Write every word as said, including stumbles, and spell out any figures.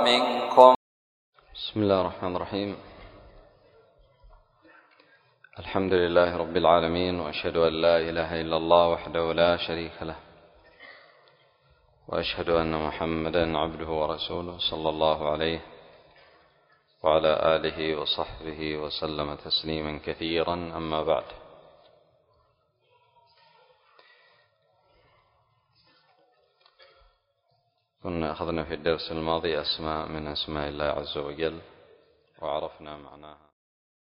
منكم. بسم الله الرحمن الرحيم. الحمد لله رب العالمين، وأشهد أن لا إله إلا الله وحده لا شريك له، وأشهد أن محمدا عبده ورسوله صلى الله عليه وعلى آله وصحبه وسلم تسليما كثيرا. أما بعد، كنا أخذنا في الدرس الماضي أسماء من أسماء الله عز وجل وعرفنا معناها.